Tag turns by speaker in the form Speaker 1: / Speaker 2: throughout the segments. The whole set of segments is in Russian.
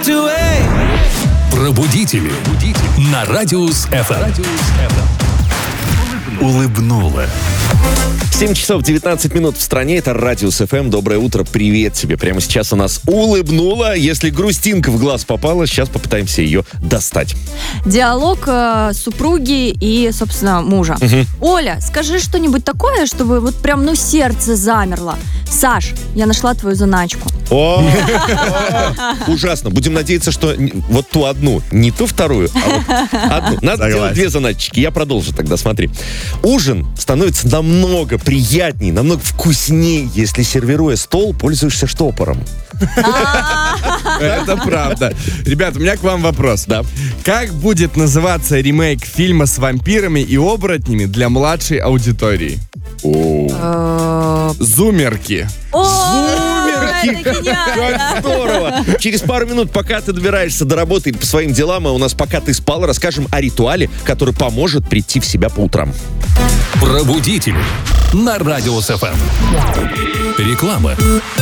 Speaker 1: Пробудители на Радиус ФМ. Улыбнула.
Speaker 2: 7 часов 19 минут в стране. Это Радиус ФМ. Доброе утро. Привет тебе. Прямо сейчас у нас улыбнула. Если грустинка в глаз попала, сейчас попытаемся ее достать.
Speaker 3: Диалог супруги и, собственно, мужа. Оля, скажи что-нибудь такое, чтобы вот прям, сердце замерло. Саш, я нашла твою заначку.
Speaker 2: Ужасно. Будем надеяться, что вот ту одну, не ту вторую, а вот одну. Надо делать две заначки. Я продолжу тогда, смотри. Ужин становится намного приятнее, намного вкуснее, если, сервируя стол, пользуешься штопором.
Speaker 4: Это правда. Ребят, у меня к вам вопрос.
Speaker 2: Да.
Speaker 4: Как будет называться ремейк фильма с вампирами и оборотнями для младшей аудитории? «Зумерки».
Speaker 2: Зумерки!
Speaker 3: Это гениально.
Speaker 2: Как здорово! Через пару минут, пока ты добираешься до работы и по своим делам, а у нас «Пока ты спал», расскажем о ритуале, который поможет прийти в себя по утрам.
Speaker 1: Пробудители на Радиус ФМ. Реклама.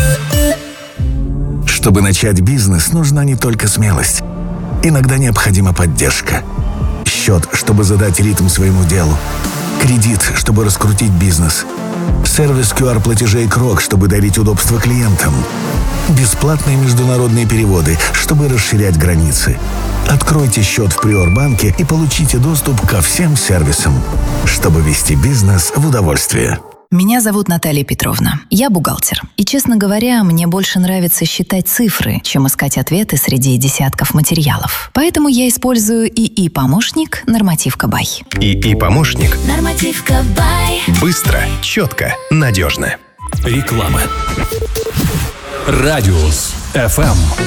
Speaker 5: Чтобы начать бизнес, нужна не только смелость. Иногда необходима поддержка. Счет, чтобы задать ритм своему делу. Кредит, чтобы раскрутить бизнес. Сервис QR-платежей «Крок», чтобы дарить удобство клиентам. Бесплатные международные переводы, чтобы расширять границы. Откройте счет в Приорбанке и получите доступ ко всем сервисам, чтобы вести бизнес в удовольствие.
Speaker 6: Меня зовут Наталья Петровна. Я бухгалтер. И, честно говоря, мне больше нравится считать цифры, чем искать ответы среди десятков материалов. Поэтому я использую ИИ-помощник «Нормативка Бай».
Speaker 7: ИИ-помощник.
Speaker 6: «Нормативка Бай».
Speaker 7: Быстро, четко, надежно.
Speaker 1: Реклама. Радиус ФМ.